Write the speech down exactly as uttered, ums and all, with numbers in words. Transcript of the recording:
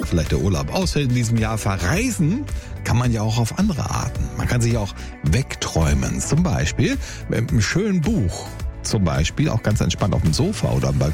vielleicht der Urlaub ausfällt in diesem Jahr, verreisen kann man ja auch auf andere Arten. Man kann sich auch wegträumen. Zum Beispiel mit einem schönen Buch. Zum Beispiel auch ganz entspannt auf dem Sofa oder am Balkon.